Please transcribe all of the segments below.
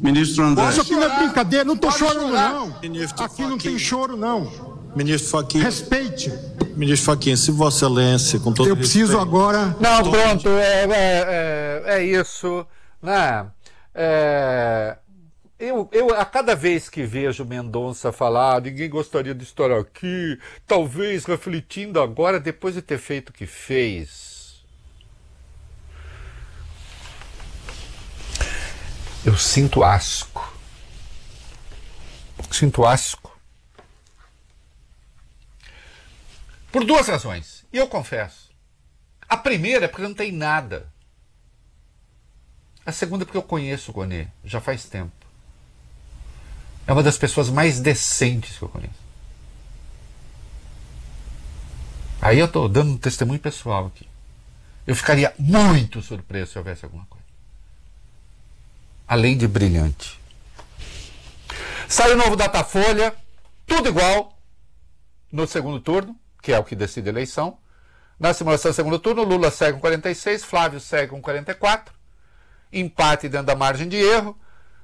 Ministro André. Isso aqui não é brincadeira, não estou chorando, não. Ministro Aqui não tem Fachin. choro, não. Ministro Fachin. Respeite. Ministro Fachin, se Vossa Excelência, com todo Eu preciso respeito, agora... Não, pronto, é isso, né? Eu, a cada vez que vejo Mendonça falar, ninguém gostaria de estar aqui, talvez refletindo agora, depois de ter feito o que fez, eu sinto asco. Sinto asco. Por duas razões, e eu confesso. A primeira é porque não tem nada. A segunda é porque eu conheço o Gonê, já faz tempo. É uma das pessoas mais decentes que eu conheço. Aí eu estou dando um testemunho pessoal aqui. Eu ficaria muito surpreso se houvesse alguma coisa. Além de brilhante. Sai o novo Datafolha, tudo igual no segundo turno, que é o que decide a eleição. Na simulação do segundo turno, Lula segue com 46, Flávio segue com 44. Empate dentro da margem de erro.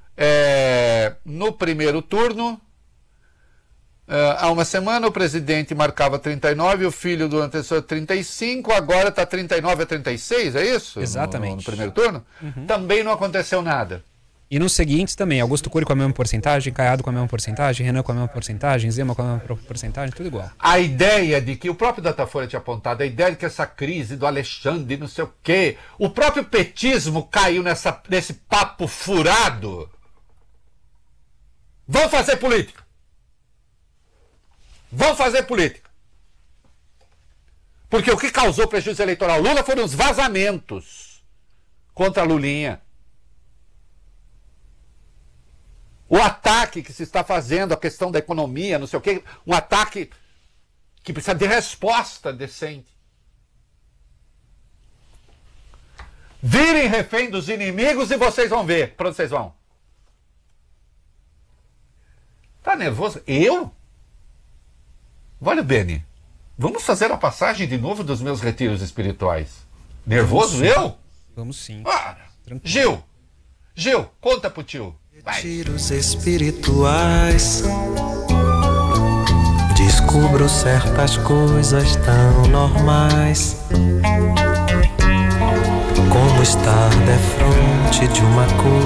No primeiro turno, há uma semana, o presidente marcava 39, o filho do antecessor 35, agora está 39 a 36, é isso? Exatamente. No primeiro turno? Uhum. Também não aconteceu nada. E nos seguintes também, Augusto Cury com a mesma porcentagem, Caiado com a mesma porcentagem, Renan com a mesma porcentagem, Zema com a mesma porcentagem, tudo igual. A ideia de que, o próprio Datafolha tinha apontado, a ideia de que essa crise do Alexandre, não sei o quê, o próprio petismo caiu nesse papo furado. Vão fazer política. Vão fazer política. Porque o que causou prejuízo eleitoral Lula foram os vazamentos contra a Lulinha. O ataque que se está fazendo, a questão da economia, não sei o quê, um ataque que precisa de resposta decente. Virem refém dos inimigos e vocês vão ver para onde vocês vão. Tá nervoso? Eu? Olha, Beni, vamos fazer a passagem de novo dos meus retiros espirituais. Nervoso eu? Vamos sim. Gil, conta pro tio. Retiros espirituais, descubro certas coisas tão normais, como estar defronte de uma cor